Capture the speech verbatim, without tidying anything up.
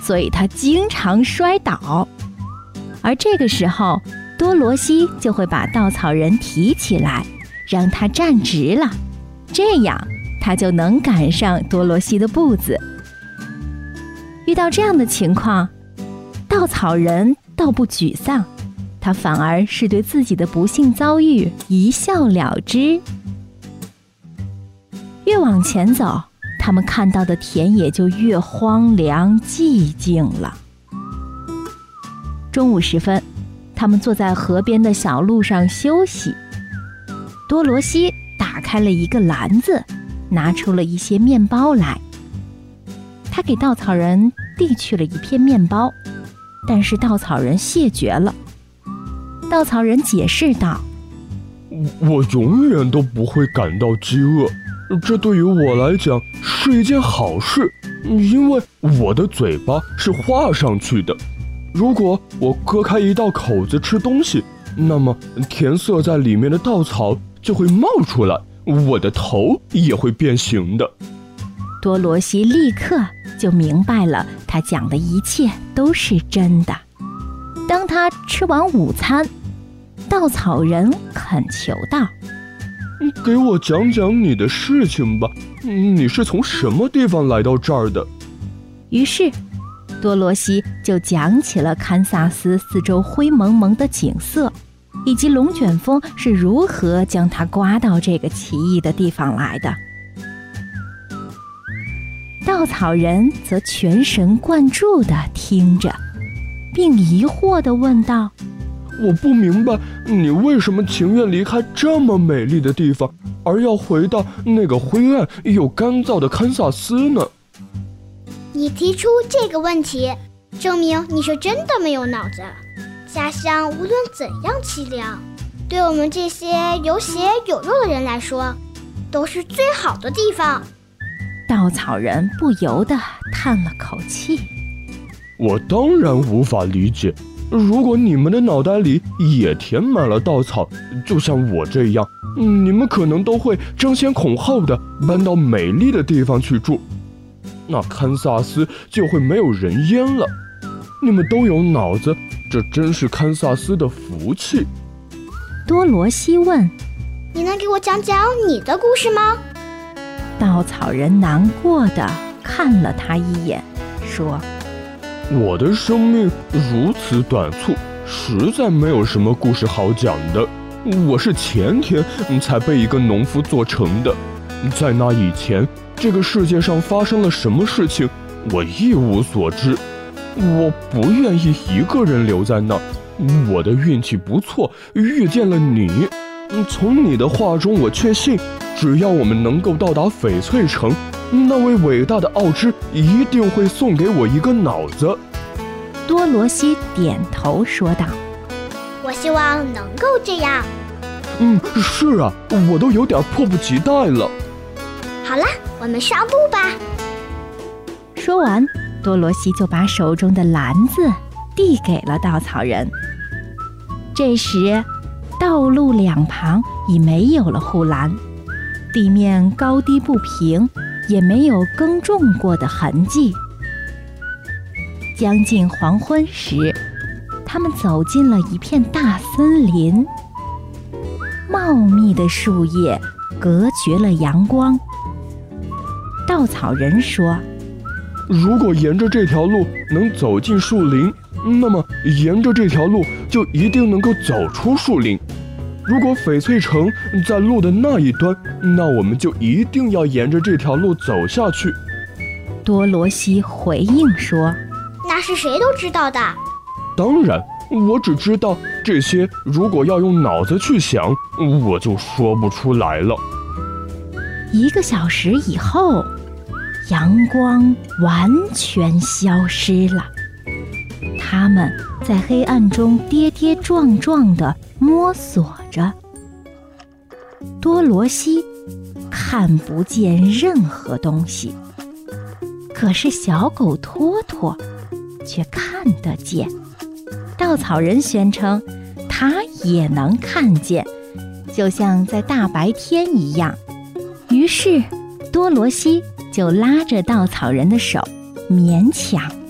所以他经常摔倒。而这个时候，多罗西就会把稻草人提起来，让他站直了，这样他就能赶上多罗西的步子。遇到这样的情况，稻草人倒不沮丧，他反而是对自己的不幸遭遇一笑了之。越往前走，他们看到的田野就越荒凉寂静了。中午时分，他们坐在河边的小路上休息。多罗西打开了一个篮子，拿出了一些面包来。他给稻草人递去了一片面包，但是稻草人谢绝了。稻草人解释道： 我永远都不会感到饥饿，这对于我来讲是一件好事，因为我的嘴巴是画上去的。如果我割开一道口子吃东西，那么填塞在里面的稻草就会冒出来，我的头也会变形的。 多罗西立刻就明白了，他讲的一切都是真的。当他吃完午餐，稻草人恳求道： 给我讲讲你的事情吧，你是从什么地方来到这儿的？ 于是多罗西就讲起了堪萨斯四周灰蒙蒙的景色，以及龙卷风是如何将它刮到这个奇异的地方来的。稻草人则全神贯注地听着，并疑惑地问道： 我不明白你为什么情愿离开这么美丽的地方，而要回到那个灰暗又干燥的堪萨斯呢？ 你提出这个问题，证明你是真的没有脑子。家乡无论怎样凄凉，对我们这些有血有肉的人来说，都是最好的地方。 稻草人不由得叹了口气： 我当然无法理解，如果你们的脑袋里也填满了稻草，就像我这样，你们可能都会争先恐后地搬到美丽的地方去住，那堪萨斯就会没有人烟了。你们都有脑子，这真是堪萨斯的福气。 多罗西问： 你能给我讲讲你的故事吗？ 稻草人难过地看了他一眼，说： 我的生命如此短促，实在没有什么故事好讲的。我是前天才被一个农夫做成的，在那以前，这个世界上发生了什么事情，我一无所知。我不愿意一个人留在那儿，我的运气不错，遇见了你。从你的话中，我确信，只要我们能够到达翡翠城，那位伟大的奥芝一定会送给我一个脑子。 多罗西点头说道： 我希望能够这样。 嗯，是啊，我都有点迫不及待了。 好啦，我们上路吧。 说完，多罗西就把手中的篮子递给了稻草人。这时，道路两旁已没有了护栏，地面高低不平，也没有耕种过的痕迹。将近黄昏时，他们走进了一片大森林，茂密的树叶隔绝了阳光。稻草人说： 如果沿着这条路能走进树林，那么沿着这条路就一定能够走出树林。如果翡翠城在路的那一端，那我们就一定要沿着这条路走下去。 多罗西回应说： 那是谁都知道的。 当然，我只知道这些，如果要用脑子去想，我就说不出来了。 一个小时以后，阳光完全消失了，他们在黑暗中跌跌撞撞地摸索着。多罗西看不见任何东西，可是小狗托托却看得见。稻草人宣称他也能看见，就像在大白天一样。于是多罗西就拉着稻草人的手，勉强